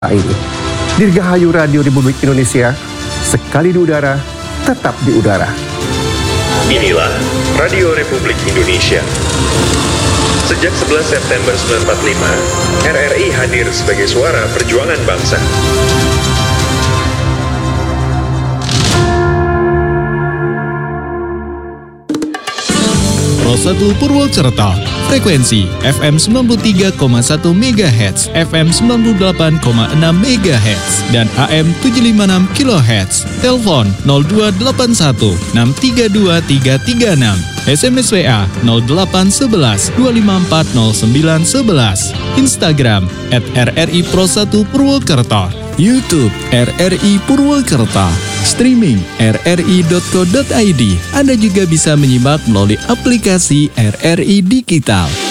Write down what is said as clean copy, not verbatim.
ini. Dirgahayu Radio Republik Indonesia, sekali di udara, tetap di udara. Inilah Radio Republik Indonesia. Sejak 11 September 1945, RRI hadir sebagai suara perjuangan bangsa. Pro 1 Purwokerto, frekuensi FM 93,1 MHz, FM 98,6 MHz, dan AM 756 kHz. Telepon 0281 632 336, SMS WA 0811 254 0911, Instagram @RRI Pro 1 Purwokerto, YouTube RRI Purwokerto, streaming rri.co.id. Anda juga bisa menyimak melalui aplikasi RRI Digital.